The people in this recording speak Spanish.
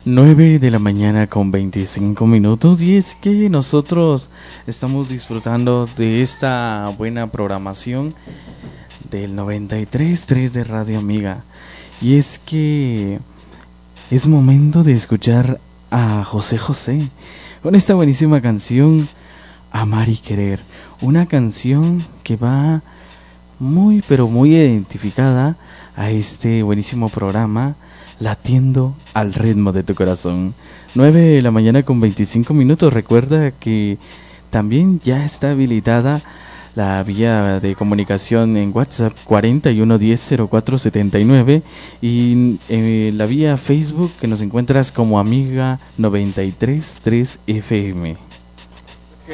9 de la mañana con 25 minutos y es que nosotros estamos disfrutando de esta buena programación del 93.3 de Radio Amiga. Y es que es momento de escuchar a José José con esta buenísima canción Amar y Querer, una canción que va muy pero muy identificada a este buenísimo programa Latiendo al ritmo de tu corazón. 9 de la mañana con 25 minutos. Recuerda que también ya está habilitada la vía de comunicación en WhatsApp 41100479 y la vía Facebook que nos encuentras como Amiga 933 FM.